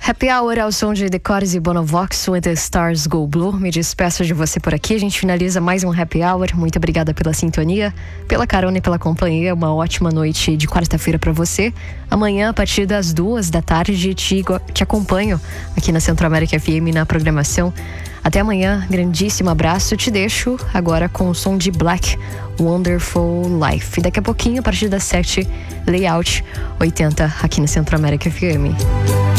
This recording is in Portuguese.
Happy Hour ao som de The Chorus e Bonovox, When the Stars Go Blue. Me despeço de você por aqui. A gente finaliza mais um Happy Hour. Muito obrigada pela sintonia, pela carona e pela companhia. Uma ótima noite de quarta-feira para você. Amanhã, a partir das 2h te acompanho aqui na Centro-América FM na programação. Até amanhã, grandíssimo abraço. Te deixo agora com o som de Black, Wonderful Life. Daqui a pouquinho, a partir das 7h, Layout 80 aqui na Centro-América FM.